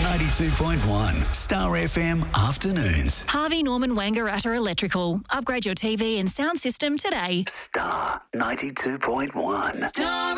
92.1 Star FM Afternoons. Harvey Norman Wangaratta Electrical. Upgrade your TV and sound system today. Star 92.1. Star